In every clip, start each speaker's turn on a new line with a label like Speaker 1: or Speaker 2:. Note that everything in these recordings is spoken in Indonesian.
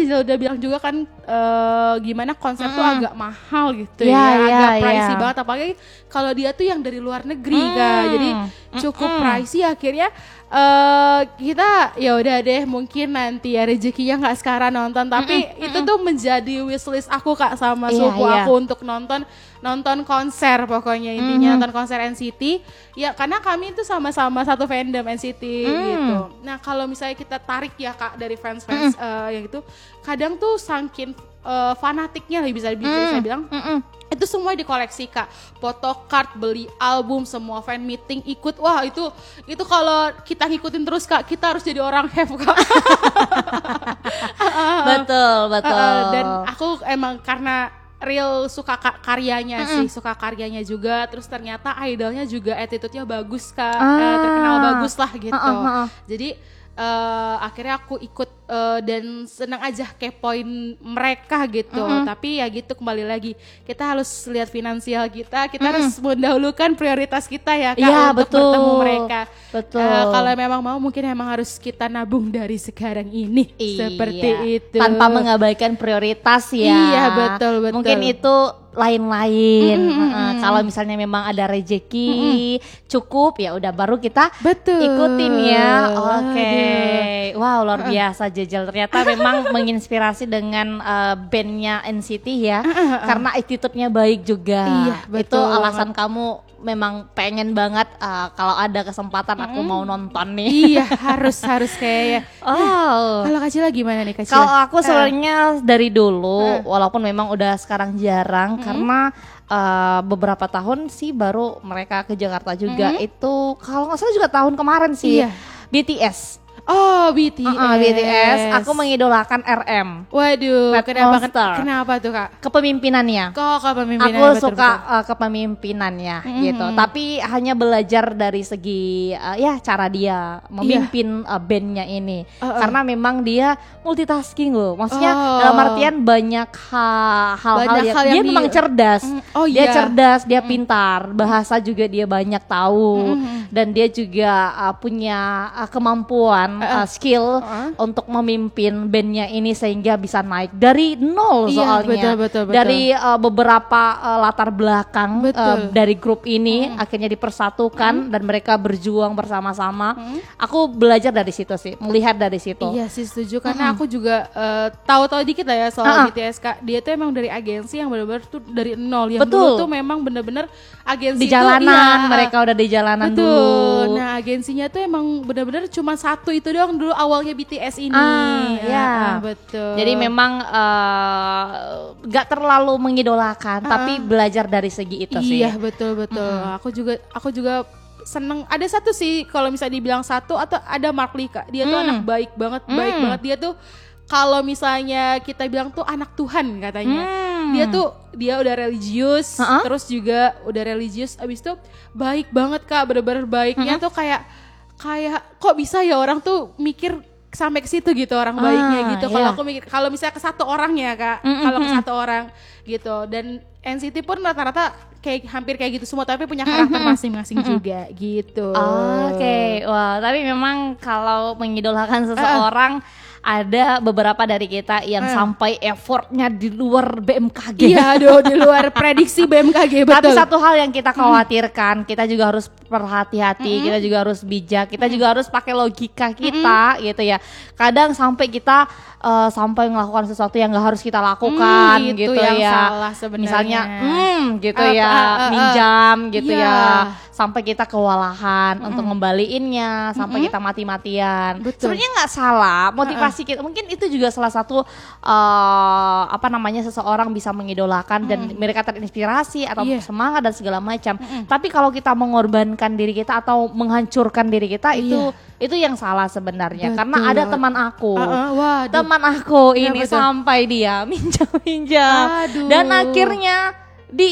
Speaker 1: udah bilang juga kan gimana konsep tuh agak mahal gitu agak pricey banget, apalagi kalau dia tuh yang dari luar negeri Kak, jadi cukup pricey. Akhirnya kita ya udah deh, mungkin nanti ya rezekinya nggak sekarang nonton, tapi itu tuh menjadi wishlist aku Kak sama sepupu aku untuk nonton konser, pokoknya intinya nonton konser NCT ya, karena kami itu sama-sama satu fandom NCT gitu. Nah kalau misalnya kita tarik ya Kak dari fans yang itu, kadang tuh saking fanatiknya lah bisa saya bilang, itu semua dikoleksi Kak, photocard, beli album, semua fan meeting ikut. Wah itu kalau kita ngikutin terus Kak, kita harus jadi orang have Kak.
Speaker 2: Betul.
Speaker 1: Dan aku emang karena real suka karyanya sih, suka karyanya juga, terus ternyata idolnya juga attitude-nya bagus Kak, terkenal bagus lah gitu. Jadi akhirnya aku ikut dan senang aja kepoin mereka gitu. Tapi ya gitu, kembali lagi kita harus lihat finansial kita harus mendahulukan prioritas kita ya Kak, untuk bertemu mereka. Kalau memang mau, mungkin emang harus kita nabung dari sekarang ini. Seperti itu,
Speaker 2: tanpa mengabaikan prioritas ya.
Speaker 1: Iya betul.
Speaker 2: Mungkin itu lain-lain. Kalau misalnya memang ada rejeki cukup ya udah, baru kita ikutin ya. Oke. Wow, luar biasa Jejel, ternyata memang menginspirasi dengan bandnya NCT ya, karena attitude-nya baik juga.
Speaker 1: Iya, betul.
Speaker 2: Itu alasan kamu memang pengen banget kalau ada kesempatan aku mau nonton nih.
Speaker 1: Iya, harus kayaknya. Kalau Kak Cila gimana nih Kak Cila?
Speaker 2: Kalau aku sebenarnya dari dulu, walaupun memang udah sekarang jarang, karena beberapa tahun sih baru mereka ke Jakarta juga. Itu kalau nggak salah juga tahun kemarin sih. BTS.
Speaker 1: Oh, BTS.
Speaker 2: Aku mengidolakan RM.
Speaker 1: Waduh,
Speaker 2: Monster.
Speaker 1: Kenapa tuh Kak?
Speaker 2: Kepemimpinannya.
Speaker 1: Kepemimpinannya.
Speaker 2: Aku suka kepemimpinannya gitu. Tapi hanya belajar dari segi cara dia memimpin bandnya ini. Karena memang dia multitasking loh. Maksudnya dalam artian banyak hal-hal yang dia memang cerdas. Dia cerdas, dia pintar. Bahasa juga dia banyak tahu. Dan dia juga punya kemampuan, skill untuk memimpin bandnya ini sehingga bisa naik dari nol soalnya.
Speaker 1: Betul.
Speaker 2: Dari beberapa latar belakang dari grup ini akhirnya dipersatukan dan mereka berjuang bersama-sama. Aku belajar dari situ sih, melihat dari situ.
Speaker 1: Iya sih, setuju, karena aku juga tahu dikit lah ya soal BTS Kak. Dia tuh emang dari agensi yang benar-benar tuh dari nol, yang dulu tuh memang bener-bener agensi
Speaker 2: di jalanan, mereka udah di jalanan dulu.
Speaker 1: Nah agensinya tuh emang bener-bener cuma satu itu doang dulu awalnya BTS ini. Betul.
Speaker 2: Jadi memang gak terlalu mengidolakan, tapi belajar dari segi itu sih.
Speaker 1: Iya betul. Aku juga seneng. Ada satu sih, kalau misalnya dibilang satu, atau ada Mark Lee Kak. Dia tuh anak baik banget. Dia tuh kalau misalnya kita bilang tuh anak Tuhan katanya. Dia udah religius, terus juga udah religius, abis itu baik banget Kak, bener-bener baiknya tuh kayak kok bisa ya orang tuh mikir sampai ke situ gitu, orang baiknya gitu. Kalau aku mikir, kalau misalnya ke satu orang ya Kak, kalau ke satu orang gitu. Dan NCT pun rata-rata hampir kayak gitu semua, tapi punya karakter masing-masing juga gitu.
Speaker 2: Oke. Wah, tapi memang kalau mengidolakan seseorang, ada beberapa dari kita yang sampai effortnya di luar BMKG.
Speaker 1: Iya, di luar prediksi BMKG, betul.
Speaker 2: Tapi satu hal yang kita khawatirkan, kita juga harus berhati-hati, kita juga harus bijak, kita juga harus pakai logika kita gitu ya. Kadang sampai kita sampai melakukan sesuatu yang gak harus kita lakukan gitu
Speaker 1: yang
Speaker 2: ya.
Speaker 1: Salah sebenarnya.
Speaker 2: Misalnya gitu minjam gitu ya. Sampai kita kewalahan untuk ngembaliinnya, sampai kita mati-matian. Sebenarnya nggak salah, motivasi kita mungkin itu juga salah satu seseorang bisa mengidolakan dan mereka terinspirasi atau semangat dan segala macam. Tapi kalau kita mengorbankan diri kita atau menghancurkan diri kita, itu yang salah sebenarnya. Karena ada teman aku, teman aku ini sampai dia minjam dan akhirnya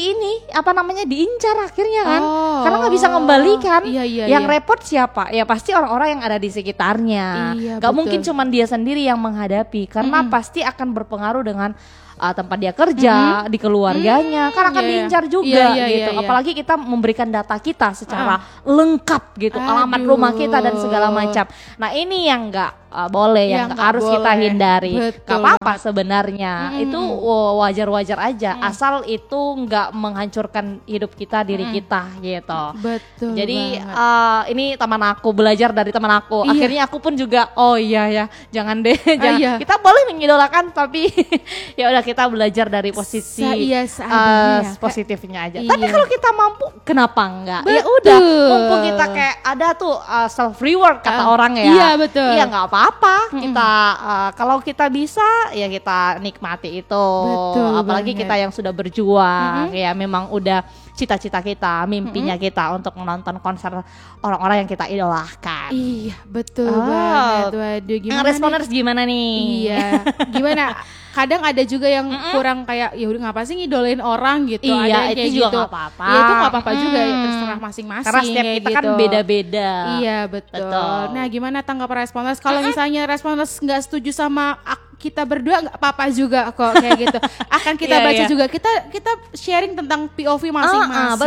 Speaker 2: diincar akhirnya kan, karena nggak bisa ngembalikan. Yang repot siapa? Ya pasti orang-orang yang ada di sekitarnya. Gak mungkin cuma dia sendiri yang menghadapi, karena pasti akan berpengaruh dengan tempat dia kerja, di keluarganya, kan akan diincar juga gitu. Apalagi kita memberikan data kita secara lengkap gitu, alamat rumah kita dan segala macam. Nah ini yang nggak boleh, yang harus kita hindari. Gak apa-apa sebenarnya, itu wajar-wajar aja, asal itu nggak menghancurkan hidup kita, diri kita gitu.
Speaker 1: Betul.
Speaker 2: Jadi ini teman aku, belajar dari teman aku. Akhirnya aku pun juga jangan deh, jangan. Kita boleh mengidolakan tapi ya udah kita belajar dari posisi positifnya aja. Tapi kalau kita mampu, kenapa enggak? Ya udah, mumpung kita kayak ada tuh self reward kata orang ya.
Speaker 1: Iya betul.
Speaker 2: Iya nggak apa-apa. Kita kalau kita bisa ya kita nikmati itu.
Speaker 1: Betul
Speaker 2: apalagi
Speaker 1: banget.
Speaker 2: kita yang sudah berjuang ya memang udah cita-cita kita, mimpinya kita untuk menonton konser orang-orang yang kita idolakan.
Speaker 1: Iya betul banget. Waduh gimana
Speaker 2: Responders gimana nih?
Speaker 1: Iya gimana? Kadang ada juga yang kurang kayak ya udah ngapa sih ngidolain orang gitu.
Speaker 2: Iya,
Speaker 1: ada yang
Speaker 2: itu
Speaker 1: kayak
Speaker 2: juga
Speaker 1: gitu.
Speaker 2: nggak apa-apa.
Speaker 1: Ya itu nggak apa-apa juga ya, terserah masing-masing.
Speaker 2: Karena setiap
Speaker 1: kayak
Speaker 2: kita
Speaker 1: gitu.
Speaker 2: kan beda-beda.
Speaker 1: Iya betul. Nah gimana tanggapan responders? Kalau misalnya responders nggak setuju sama kita berdua, nggak apa-apa juga kok kayak gitu. Akan kita baca juga. Kita sharing tentang POV masing-masing.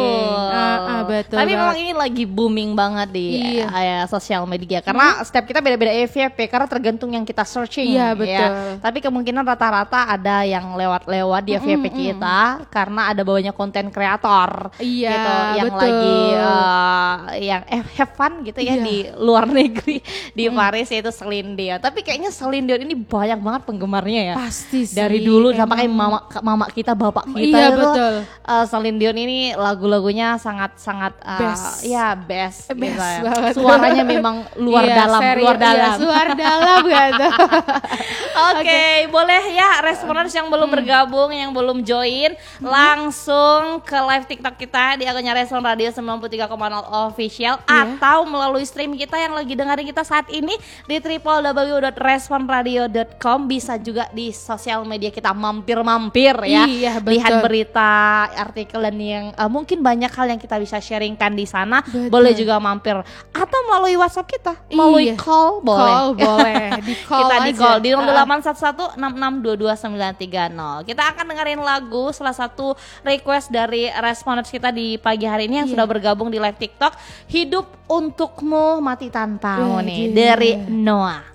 Speaker 2: Betul. Tapi memang ini lagi booming banget di sosial media karena setiap kita beda-beda FYP karena tergantung yang kita searching.
Speaker 1: Iya betul.
Speaker 2: Ya. Tapi kemungkinan rata-rata ada yang lewat-lewat di FYP kita karena ada bawahnya konten kreator gitu yang lagi yang have fun gitu ya di luar negeri di Paris, yaitu Celine Dion. Tapi kayaknya Celine Dion ini banyak banget penggemarnya ya.
Speaker 1: Pasti sih.
Speaker 2: Dari dulu sampai mama kita, bapak kita.
Speaker 1: Iya betul.
Speaker 2: Celine Dion ini lagu-lagunya sangat-sangat best gitu ya.
Speaker 1: Banget.
Speaker 2: Suaranya memang luar dalam.
Speaker 1: Luar dalam gitu.
Speaker 2: Oke, boleh ya responders yang belum bergabung, yang belum join, langsung ke live TikTok kita di akunnya Respon Radio 93,0 official atau melalui stream kita yang lagi dengerin kita saat ini di www.responradio.com. Bisa juga di sosial media kita mampir-mampir ya.
Speaker 1: Iya, betul.
Speaker 2: Lihat berita, artikel dan yang mungkin banyak hal yang kita bisa sharingkan di sana.
Speaker 1: Betul.
Speaker 2: Boleh juga mampir atau melalui WhatsApp kita, melalui call boleh.
Speaker 1: Di call
Speaker 2: kita
Speaker 1: aja.
Speaker 2: di call di 081166222930. Kita akan dengerin lagu salah satu request dari responders kita di pagi hari ini yang sudah bergabung di live TikTok, Hidup Untukmu Mati Tanpamu nih dari Noah.